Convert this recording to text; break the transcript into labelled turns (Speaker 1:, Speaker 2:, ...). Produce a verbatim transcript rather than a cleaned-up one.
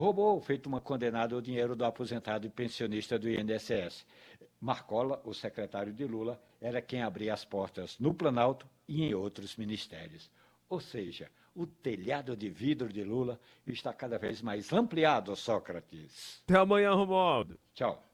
Speaker 1: Roubou, feito uma condenada, o dinheiro do aposentado e pensionista do I N S S. Marcola, o secretário de Lula, era quem abria as portas no Planalto e em outros ministérios. Ou seja, o telhado de vidro de Lula está cada vez mais ampliado, Sócrates.
Speaker 2: Até amanhã, Romualdo.
Speaker 1: Tchau.